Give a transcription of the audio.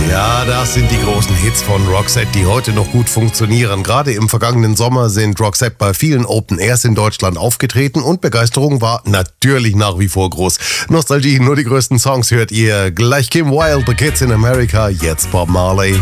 Ja, das sind die großen Hits von Roxette, die heute noch gut funktionieren. Gerade im vergangenen Sommer sind Roxette bei vielen Open Airs in Deutschland aufgetreten und Begeisterung war natürlich nach wie vor groß. Nostalgie, nur die größten Songs hört ihr. Gleich Kim Wilde, The Kids in America, jetzt Bob Marley.